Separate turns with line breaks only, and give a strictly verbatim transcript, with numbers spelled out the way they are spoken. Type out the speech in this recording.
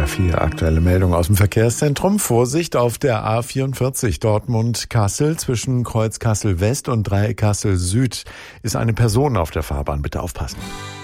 R vier, aktuelle Meldung aus dem Verkehrszentrum. Vorsicht auf der A vierundvierzig Dortmund-Kassel zwischen Kreuz Kassel West und Dreieck Kassel Süd ist eine Person auf der Fahrbahn. Bitte aufpassen.